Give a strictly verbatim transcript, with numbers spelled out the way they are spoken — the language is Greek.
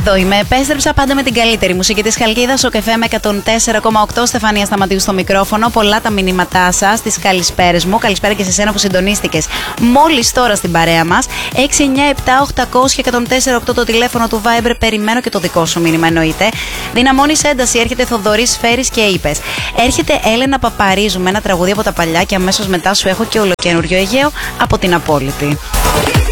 Εδώ είμαι. Επέστρεψα πάντα με την καλύτερη μουσική της Χαλκίδας. Ο Κεφέ με εκατόν τέσσερα κόμμα οκτώ. Στεφανία Σταματίου στο μικρόφωνο. Πολλά τα μηνύματά σας, τις καλησπέρες μου. Καλησπέρα και σε σένα που συντονίστηκες μόλις τώρα στην παρέα μας. έξι εννιά επτά οκτακόσια εκατόν τέσσερα οκτώ το τηλέφωνο του Viber. Περιμένω και το δικό σου μήνυμα εννοείται. Δυναμώνεις ένταση. Έρχεται Θοδωρής Φέρης και είπες. Έρχεται Έλενα Παπαρίζου με ένα τραγούδι από τα παλιά και αμέσως μετά σου έχω και ολοκαινούριο Αιγαίο από την Απόλυτη.